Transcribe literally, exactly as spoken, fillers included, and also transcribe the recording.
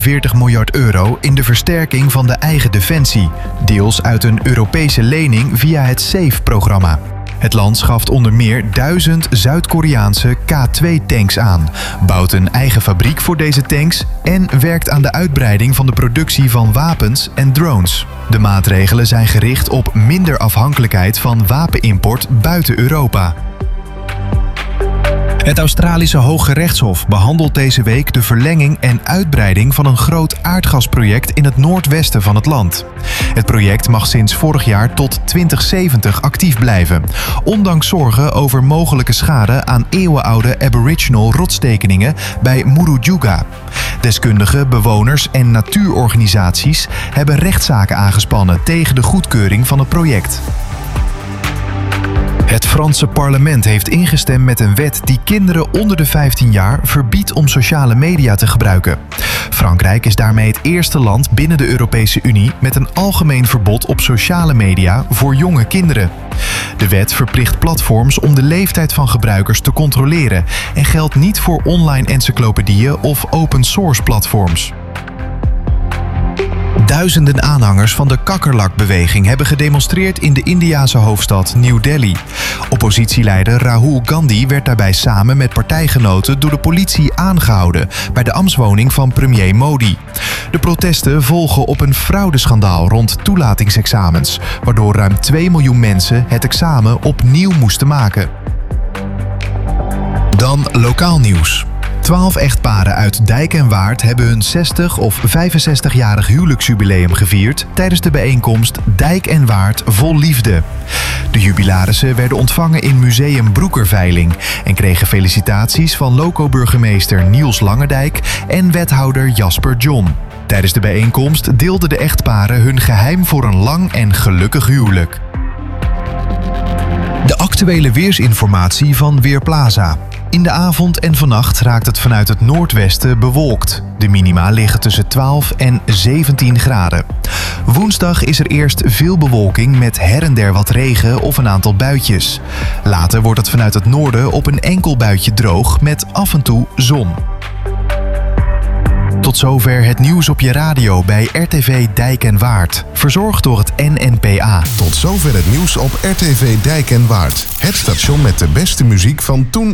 veertig miljard euro in de versterking van de eigen defensie, deels uit een Europese lening via het SAFE-programma. Het land schaft onder meer duizend Zuid-Koreaanse K twee tanks aan, bouwt een eigen fabriek voor deze tanks en werkt aan de uitbreiding van de productie van wapens en drones. De maatregelen zijn gericht op minder afhankelijkheid van wapenimport buiten Europa. Het Australische Hoge Rechtshof behandelt deze week de verlenging en uitbreiding van een groot aardgasproject in het noordwesten van het land. Het project mag sinds vorig jaar tot twintig zeventig actief blijven, ondanks zorgen over mogelijke schade aan eeuwenoude Aboriginal rotstekeningen bij Murujuga. Deskundigen, bewoners en natuurorganisaties hebben rechtszaken aangespannen tegen de goedkeuring van het project. Het Franse parlement heeft ingestemd met een wet die kinderen onder de vijftien jaar verbiedt om sociale media te gebruiken. Frankrijk is daarmee het eerste land binnen de Europese Unie met een algemeen verbod op sociale media voor jonge kinderen. De wet verplicht platforms om de leeftijd van gebruikers te controleren en geldt niet voor online encyclopedieën of open source platforms. Duizenden aanhangers van de kakkerlakbeweging hebben gedemonstreerd in de Indiase hoofdstad New Delhi. Oppositieleider Rahul Gandhi werd daarbij samen met partijgenoten door de politie aangehouden bij de ambtswoning van premier Modi. De protesten volgen op een fraudeschandaal rond toelatingsexamens, waardoor ruim twee miljoen mensen het examen opnieuw moesten maken. Dan lokaal nieuws. Twaalf echtparen uit Dijk en Waard hebben hun zestig of vijfenzestigjarig huwelijksjubileum gevierd tijdens de bijeenkomst Dijk en Waard vol liefde. De jubilarissen werden ontvangen in Museum Broekerveiling en kregen felicitaties van loco-burgemeester Niels Langendijk en wethouder Jasper John. Tijdens de bijeenkomst deelden de echtparen hun geheim voor een lang en gelukkig huwelijk. De actuele weersinformatie van Weerplaza. In de avond en vannacht raakt het vanuit het noordwesten bewolkt. De minima liggen tussen twaalf en zeventien graden. Woensdag is er eerst veel bewolking met her en der wat regen of een aantal buitjes. Later wordt het vanuit het noorden op een enkel buitje droog met af en toe zon. Tot zover het nieuws op je radio bij R T V Dijk en Waard. Verzorgd door het N N P A. Tot zover het nieuws op R T V Dijk en Waard. Het station met de beste muziek van toen